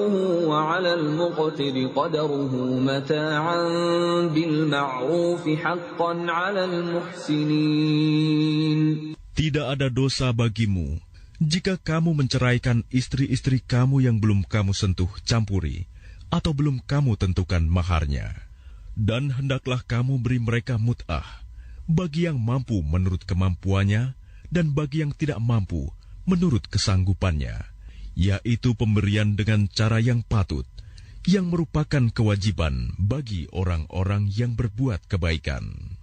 مَعْرُوفُهُ وَعَلَى الْمُقْتِرِ قَدَرُهُ مَتَاعًا بِالْمَعْرُوفِ حَقًّا عَلَى الْمُحْسِنِينَ. Tidak ada dosa bagimu jika kamu menceraikan istri-istri kamu yang belum kamu sentuh campuri atau belum kamu tentukan maharnya. Dan hendaklah kamu beri mereka mut'ah, bagi yang mampu menurut kemampuannya dan bagi yang tidak mampu menurut kesanggupannya, yaitu pemberian dengan cara yang patut, yang merupakan kewajiban bagi orang-orang yang berbuat kebaikan.